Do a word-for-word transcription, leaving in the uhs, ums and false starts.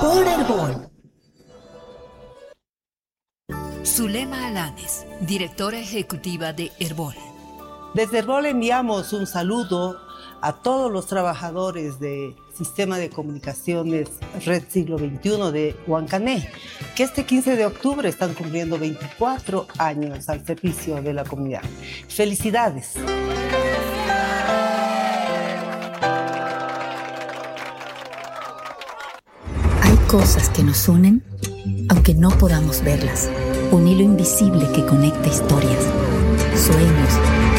por Herbol. Zulema Alanes, directora ejecutiva de Herbol. Desde Herbol enviamos un saludo a todos los trabajadores de Sistema de Comunicaciones Red Siglo veintiuno de Huancané, que este quince de octubre están cumpliendo veinticuatro años al servicio de la comunidad. ¡Felicidades! Hay cosas que nos unen, aunque no podamos verlas. Un hilo invisible que conecta historias, sueños,